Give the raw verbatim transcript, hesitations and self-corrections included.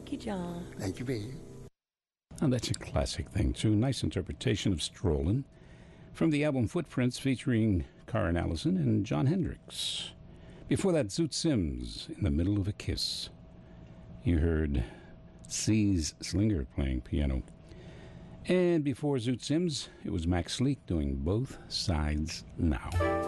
Thank you, John. Thank you, babe. Oh, that's a classic thing, too. Nice interpretation of Strollin' from the album Footprints featuring Karen Allison and John Hendricks. Before that, Zoot Sims, In the Middle of a Kiss. You heard C's Slinger playing piano. And before Zoot Sims, it was Max Sleek doing Both Sides Now.